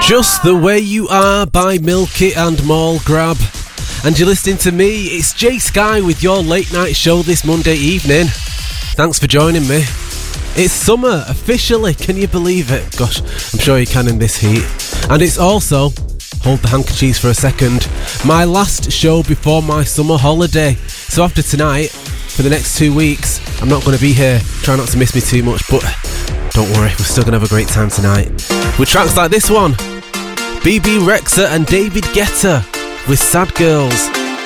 Just the Way You Are by Milky and Mall Grab. And you're listening to me, it's Jay Sky with your late night show this Monday evening. Thanks for joining me. It's summer, officially, can you believe it? Gosh, I'm sure you can in this heat. And it's also, hold the handkerchiefs for a second, my last show before my summer holiday. So after tonight, for the next 2 weeks, I'm not going to be here. Try not to miss me too much, but don't worry, we're still going to have a great time tonight. With tracks like this one, BB Rexha and David Guetta with Sad Girls.